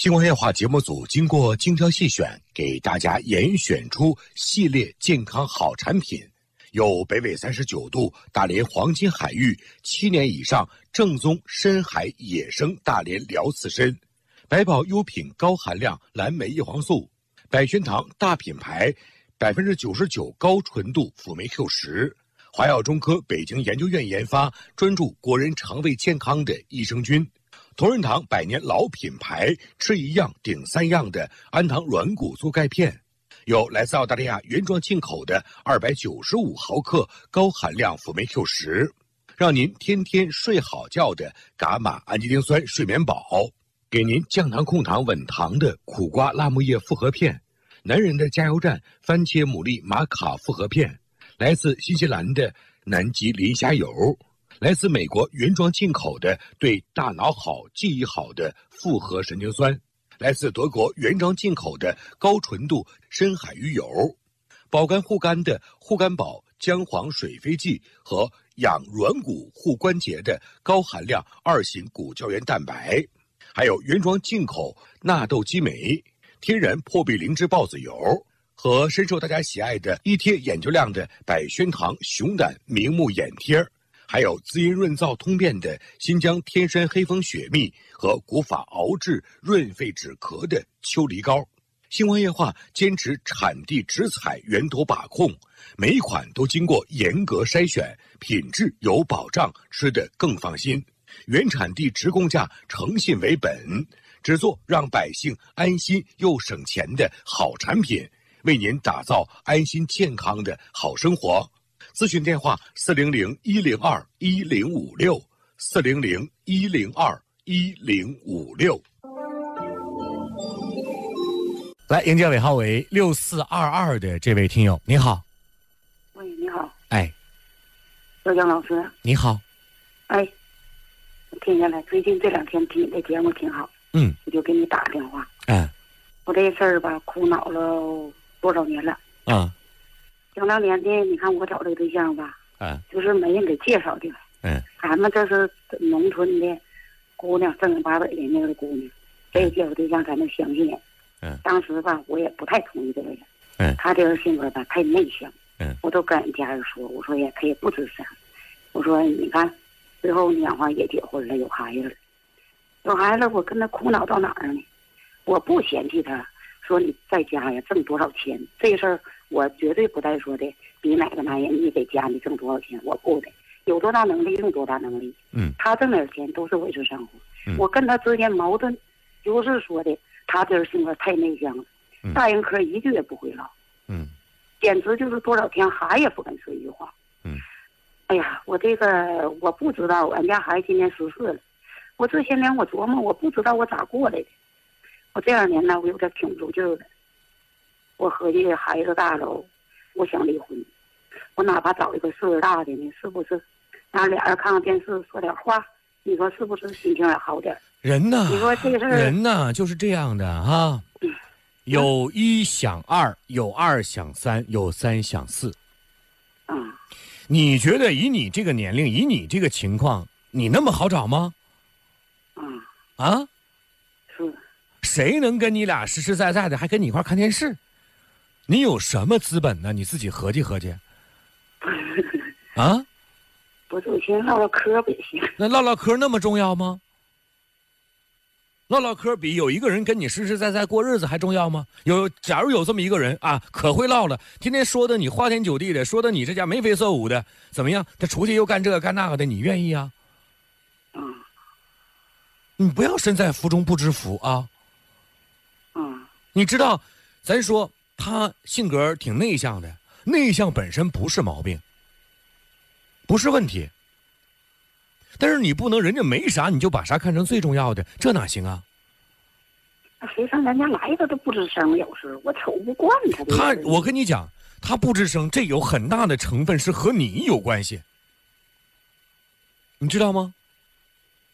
星光夜话节目组经过精挑细选，给大家严选出系列健康好产品，有北纬39度大连黄金海域7年以上正宗深海野生大连辽刺参，百宝优品高含量蓝莓叶黄素，百轩堂大品牌99%高纯度辅酶 Q10，华药中科北京研究院研发，专注国人肠胃健康的益生菌。同仁堂100年老品牌，吃一样顶3样的安糖软骨素钙片，有来自澳大利亚原装进口的295毫克高含量辅酶 Q10，让您天天睡好觉的伽马氨基丁酸睡眠宝，给您降糖控糖稳糖的苦瓜辣木叶复合片，男人的加油站番茄牡蛎玛卡复合片，来自新西兰的南极磷虾油，来自美国原装进口的对大脑好、记忆好的复合神经酸，来自德国原装进口的高纯度深海鱼油，保肝护肝的护肝宝姜黄水飞剂和养软骨护关节的高含量2型骨胶原蛋白，还有原装进口纳豆激酶、天然破壁灵芝孢子油和深受大家喜爱的一贴眼球亮的百轩堂熊胆明目眼贴，还有滋阴润燥通便的新疆天山黑蜂雪蜜和古法熬制润肺止咳的秋梨膏。星光夜话坚持产地直采源头把控，每一款都经过严格筛选，品质有保障，吃得更放心。原产地直供价，诚信为本，只做让百姓安心又省钱的好产品，为您打造安心健康的好生活。咨询电话400-102-156，400-102-156。 来，迎接尾号为6422的这位听友，你好。 喂，你好。 哎， 周江老师。 你好。 哎，听下来，最近这2天听你的节目挺好。我就给你打电话。我这事儿吧，苦恼了多少年了。前2年的，你看我找这个对象吧，就是没人给介绍的。俺们这是农村的姑娘，正儿八百的那个姑娘，这个介绍对象咱们相信。当时吧，我也不太同意这个人。他这个性格吧，太内向。我都跟俺家人说，我说也他也不吱声。我说你看，最后娘话也结婚了，有孩子了。有孩子，我跟他苦恼到哪儿呢？我不嫌弃他，说你在家呀挣多少钱，这事儿我绝对不带说的比哪个男人你给家里挣多少钱，我不的，有多大能力用多大能力。他挣点钱都是维持生活。我跟他之间矛盾，就是说的他这人性格太内向了，大人嗑一句也不会唠。简直就是多少天孩也不敢说一句话。哎呀，我这个我不知道，俺家孩子今年14了，我这些年我琢磨，我不知道我咋过来的。我这2年呢，我有点挺不住劲儿了。我合计孩子大了，我想离婚。我哪怕找一个岁数大的呢，是不是？让俩人看看电视，说点话，你说是不是心情也好点？ 人呢？ 你说这个事儿， 人呢就是这样的哈。有1想2，有2想3，有3想4。你觉得以你这个年龄，以你这个情况，你那么好找吗？ 是。 谁能跟你俩实实在在的还跟你一块看电视？你有什么资本呢？你自己合计合计。 不是，我寻思唠唠嗑不也行？ 那唠唠嗑那么重要吗？唠唠嗑比有一个人跟你实实在在过日子还重要吗？假如有这么一个人啊，可会唠了，天天说的你花天酒地的，说的你这家眉飞色舞的，怎么样？他出去又干这个干那个的，你愿意啊？你不要身在福中不知福啊！你知道，咱说他性格挺内向的，内向本身不是毛病，不是问题。但是你不能人家没啥你就把啥看成最重要的，这哪行啊？ 谁上咱家来的都不吱声，有时我瞅不惯他。 我跟你讲，他不吱声，这有很大的成分是和你有关系，你知道吗？